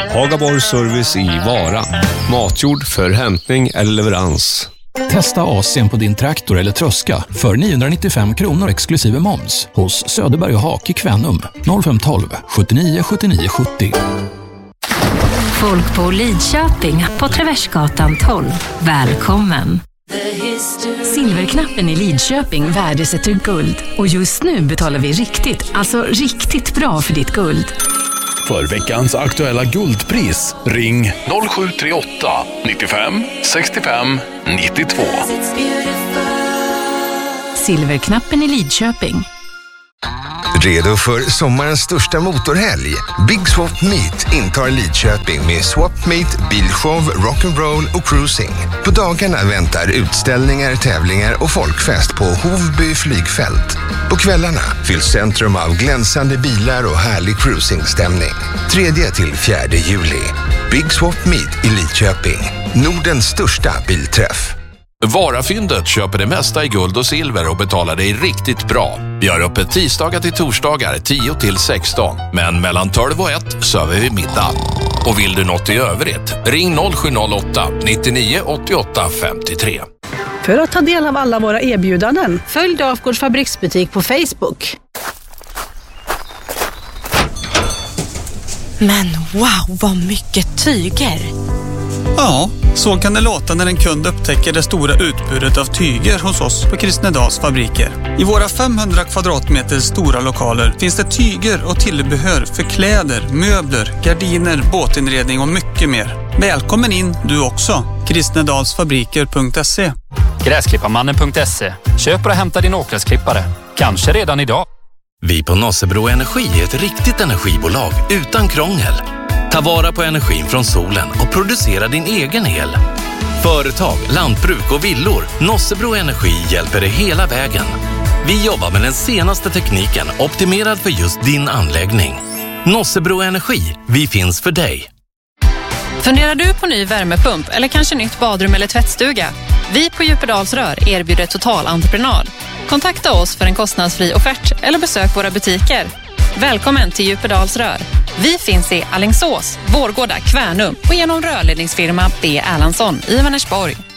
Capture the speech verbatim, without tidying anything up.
Hagaborg Service i Vara. Matjord för hämtning eller leverans. Testa A C på din traktor eller tröska för niohundranittiofem kronor exklusive moms hos Söderberg och Hak i Kvänum. noll fem ett två sjuttionio sjuttionio sjuttio. Folk på Lidköping på Traversgatan tolv. Välkommen! Silverknappen i Lidköping värdesätter guld. Och just nu betalar vi riktigt, alltså riktigt bra för ditt guld. För veckans aktuella guldpris, ring noll sju tre åtta nittiofem sextiofem nittiotvå. Silverknappen i Lidköping. Redo för sommarens största motorhelg? Big Swap Meet intar Lidköping med Swap Meet, bilshow, rock'n'roll och cruising. På dagarna väntar utställningar, tävlingar och folkfest på Hovby flygfält. På kvällarna fylls centrum av glänsande bilar och härlig cruisingstämning. tredje till fjärde juli. Big Swap Meet i Lidköping. Nordens största bilträff. Varafyndet köper det mesta i guld och silver och betalar dig riktigt bra. Vi har öppet tisdagar till torsdagar tio till sexton. Men mellan tolv och ett server vi middag. Och vill du något i övrigt, ring noll sju noll åtta nittionio åttioåtta femtiotre. För att ta del av alla våra erbjudanden, följ Dafgårds fabriksbutik på Facebook. Men wow, vad mycket tyger! Ja, så kan det låta när en kund upptäcker det stora utbudet av tyger hos oss på Kristnedals fabriker. I våra femhundra kvadratmeter stora lokaler finns det tyger och tillbehör för kläder, möbler, gardiner, båtinredning och mycket mer. Välkommen in du också. kristnedalsfabriker punkt se. Gräsklipparmannen punkt se. Köp och hämta din åkgräsklippare. Kanske redan idag. Vi på Nossebro Energi är ett riktigt energibolag utan krångel. Ta vara på energin från solen och producera din egen el. Företag, lantbruk och villor. Nossebro Energi hjälper dig hela vägen. Vi jobbar med den senaste tekniken optimerad för just din anläggning. Nossebro Energi, vi finns för dig. Funderar du på ny värmepump eller kanske nytt badrum eller tvättstuga? Vi på Djupedals Rör erbjuder total entreprenad. Kontakta oss för en kostnadsfri offert eller besök våra butiker. Välkommen till Djupedals Rör. Vi finns i Alingsås, Vårgårda, Kvänum och genom rörledningsfirma B. Erlandsson i Vänersborg.